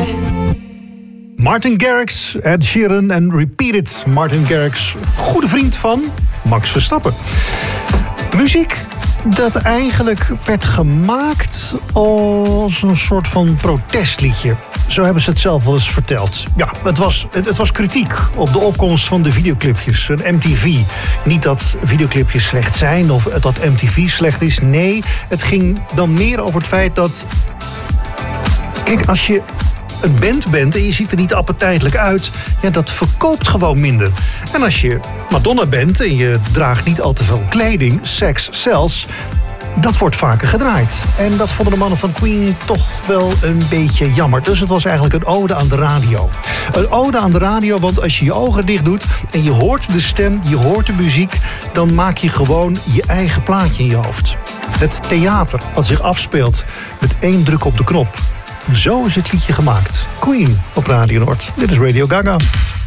Martin Garrix, Ed Sheeran en Repeat It. Martin Garrix, goede vriend van Max Verstappen. Muziek dat eigenlijk werd gemaakt als een soort van protestliedje. Zo hebben ze het zelf wel eens verteld. Ja, het was kritiek op de opkomst van de videoclipjes. Een MTV. Niet dat videoclipjes slecht zijn of dat MTV slecht is. Nee, het ging dan meer over het feit dat... Kijk, als je een band bent en je ziet er niet appetijtelijk uit... ja, dat verkoopt gewoon minder. En als je Madonna bent en je draagt niet al te veel kleding... Sex sells, dat wordt vaker gedraaid. En dat vonden de mannen van Queen toch wel een beetje jammer. Dus het was eigenlijk een ode aan de radio. Een ode aan de radio, want als je je ogen dicht doet... en je hoort de stem, je hoort de muziek... dan maak je gewoon je eigen plaatje in je hoofd. Het theater wat zich afspeelt met 1 druk op de knop... Zo is het liedje gemaakt. Queen op Radio Noord. Dit is Radio Gaga.